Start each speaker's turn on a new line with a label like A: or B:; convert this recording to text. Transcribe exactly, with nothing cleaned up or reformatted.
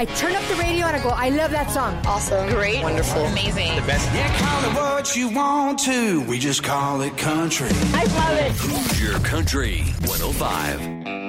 A: I turn up the radio and I go, I love that song.
B: Awesome.
C: Great.
B: Wonderful.
C: Amazing.
D: The best.
E: Yeah, call it what you want to. We just call it country.
A: I love it.
F: Hoosier Country one oh five.